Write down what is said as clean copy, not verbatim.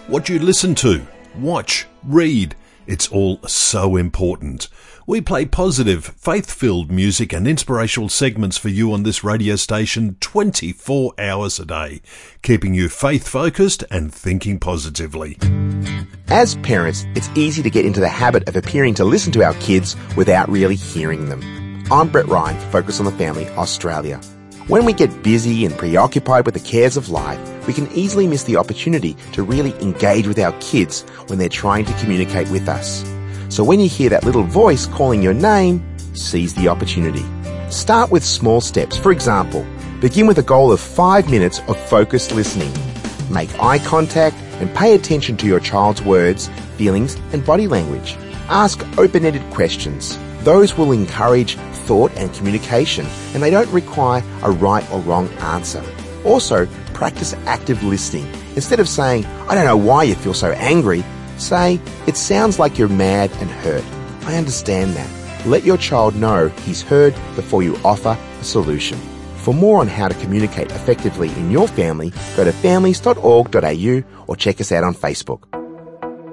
what you listen to, watch, read. It's all so important. We play positive, faith-filled music and inspirational segments for you on this radio station 24 hours a day, keeping you faith-focused and thinking positively. As parents, it's easy to get into the habit of appearing to listen to our kids without really hearing them. I'm Brett Ryan for Focus on the Family Australia. When we get busy and preoccupied with the cares of life, we can easily miss the opportunity to really engage with our kids when they're trying to communicate with us. So when you hear that little voice calling your name, seize the opportunity. Start with small steps. For example, begin with a goal of 5 minutes of focused listening. Make eye contact and pay attention to your child's words, feelings, and body language. Ask open-ended questions. Those will encourage thought and communication, and they don't require a right or wrong answer. Also, practice active listening. Instead of saying, "I don't know why you feel so angry," say, "It sounds like you're mad and hurt. I understand that." Let your child know he's heard before you offer a solution. For more on how to communicate effectively in your family, go to families.org.au or check us out on Facebook.